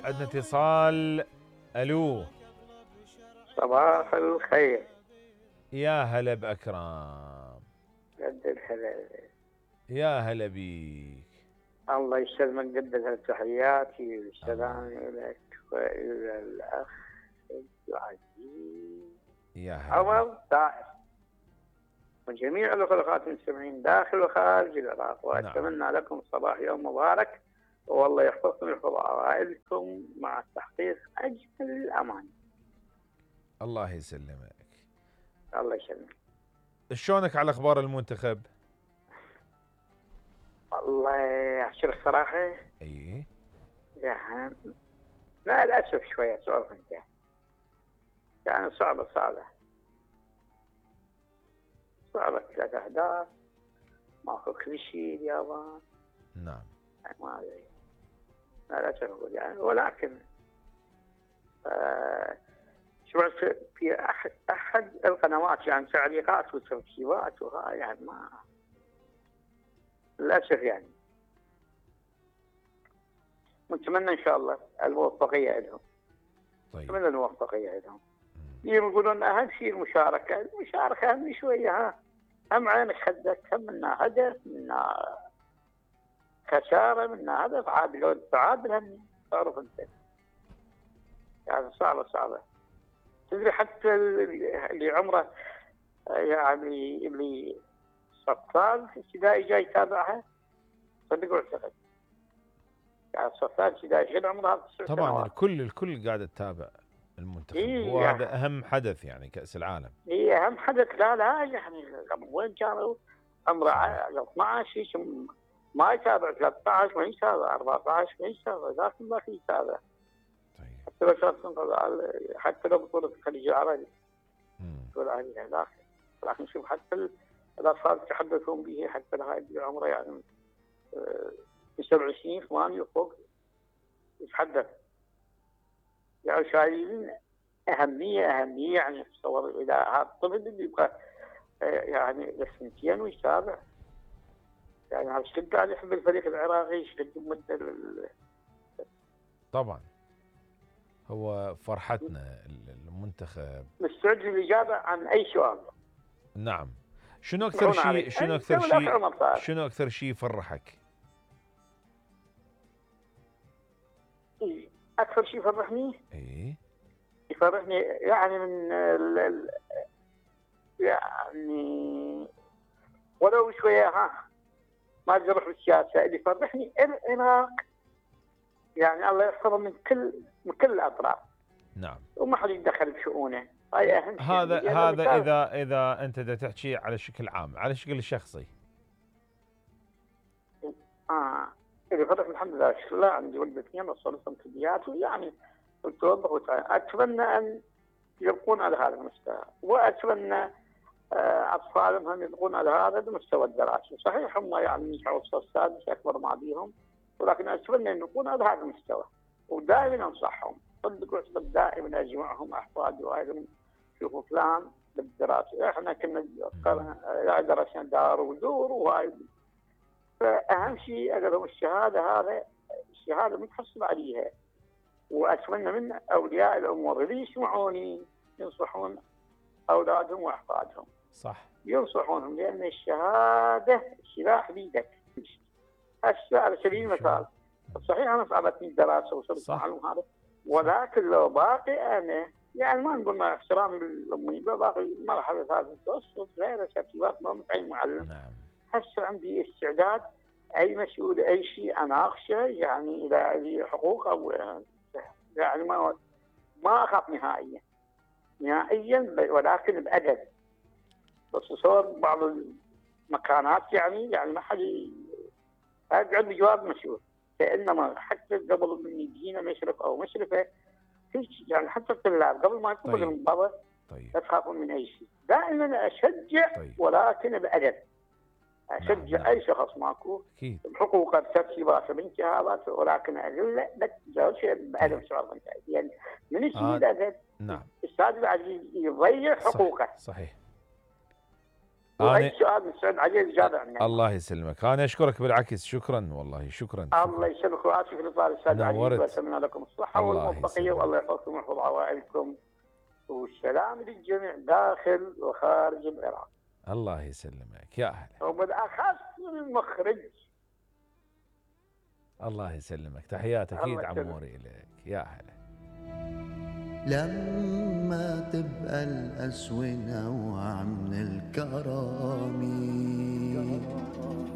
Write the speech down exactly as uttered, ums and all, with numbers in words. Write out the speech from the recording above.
عندنا اتصال. الو، صباح الخير. يا هلا باكرم. قد الهلا. يا هلا بيك. الله يسلمك، قدم تحياتي الله. وسلامي لك والى الاخ العزيز يا هلا عمر بيك. طائف وجميع الاخوات المستمعين داخل وخارج العراق، واتمنى نعم. لكم صباح يوم مبارك، والله يحفظكم ويحفظ عائلتكم مع تحقيق اجمل الامان. الله يسلمك. الله يسلمك. شلونك على اخبار المنتخب؟ والله احكي لك صراحه، اي يعني مع الاسف شويه سؤال انت، يعني صعبه صعبه صعبه ثلاث اهداف، ماكو كل شيء اليابان. نعم. يعني ما ادري، لا لا تقول يعني، ولكن آه شو في في احد احد القنوات يعني تعليقات وتركيبات وهاي، يعني ما للاسف يعني. نتمنى ان شاء الله الموفقيه لهم. طيب. نتمنى الموفقيه لهم. يقولون اهم شيء المشاركه، المشاركه اهم شويه، ها هم عينك خدك، هم منا هدف، منا خساره، منا هدف، عاد لو تعادل هم تعرف انت، يعني صعبه صعبه. تدري حتى اللي عمره يعني اللي صفان في ابتدائي جاي يتابعها، صدق واعتقد، يعني صفان ابتدائي غير عمرها تسع طبعا سنوات. الكل الكل قاعد تتابع المنتخب، هو هي هذا اهم حدث يعني كأس العالم. هي اهم حدث. لا لا يعني وين كانوا عمره صحيح. اثنا عشر ما يتابع، ثلاثة عشر ما يتابع، أربعة عشر ما يتابع، ذاك ما في يتابع. طيب. حتى لو كانت حتى لو بطولة الخليج العربي بطولة عليها ذاك، لكن شوف حتى الاطفال يتحدثون به، حتى هاي اللي عمره يعني في سبع سنين ثمانية فوق يتحدث، يعني شايلين اهميه اهميه، يعني تصور اذا هذا الطفل اللي يبقى يعني لسنتين ويتابع، يعني هذا ايش قاعد يحب الفريق العراقي، ايش قد مدة. طبعا هو فرحتنا المنتخب. مستعد للاجابه عن اي سؤال. نعم. شنو اكثر شيء شنو اكثر شيء شنو اكثر شيء يفرحك؟ اكثر شيء يفرحني اي يفرحني يعني من ال ال يعني ولو شويه، ها ما اقدر اروح بالسياسه، اللي يفرحني العراق، يعني الله يحفظه من كل من كل الاطراف. نعم. وما حد يتدخل بشؤونه، هاي اهم شيء. هذا هذا اذا اذا انت دا تحكي على شكل عام، على الشكل الشخصي. اه اللي فرح الحمد لله، شكرا الله، عندي ولد اثنين وصلتهم كليات، ويعني توظفوا. اتمنى ان يبقون على هذا المستوى، واتمنى اطفالهم هم يبقون على هذا المستوى الدراسي. صحيح هم يعني نجحوا الصف السادس اكبر ما بيهم، ولكن اتمنى ان يكونوا على هذا المستوى، ودائما انصحهم، صدق واعتقد دائما اجمعهم احفادي واهلهم، شوفوا فلان بالدراسه، احنا كنا درسنا دار ودور وهاي. فاهم شيء اقدر الشهاده، هذا الشهاده متحصل عليها، واتمنى من اولياء الامور اللي يسمعوني ينصحون اولادهم واحفادهم. صح. ينصحونهم، لان الشهاده سلاح بيدك. هسه على سبيل المثال، صحيح انا صعبتني الدراسه وصرت معلوم هذا، ولكن لو باقي انا يعني ما نقول مع احترامي للامي، لو باقي مرحله هذه المتوسط غير ترتيبات ما متعين معلم. نعم. هسه عندي استعداد اي مسؤول اي شيء اناقشه، يعني اذا لي حقوق او يعني ما ما اخاف نهائيا نهائيا، ولكن بادب. بس صور بعض المكانات يعني يعني ما حد اقعد بجواب مسؤول، فانما حتى قبل من يجينا مشرف او مشرفه، يعني حتى الطلاب قبل ما يكون لهم بابا طيب. لا تخافون من اي شيء، دائما اشجع. طيب. ولكن بادب اشجع. نعم. اي شخص ماكو بحقوقه بترتيباته بانتهاكاته، ولكن اذله بس بادب. شعور انت يعني من يسيء آه. الادب. نعم. السادس بعد يضيع حقوقه. صحيح. وأي سؤال مستعد عليه الإجابة عنه. الله يسلمك، أنا أشكرك بالعكس، شكرا والله شكرا. الله يسلمك وآسف لإطالة الأستاذ عزيز، وأتمنى لكم الصحة والموفقية والله يحفظكم ويحفظ عوائلكم والسلام للجميع داخل وخارج العراق. الله يسلمك يا أهلا. وبالأخص المخرج. الله يسلمك، تحيات أكيد عموري إليك يا أهلا. لما تبقى الأسوأ نوع من الكرامي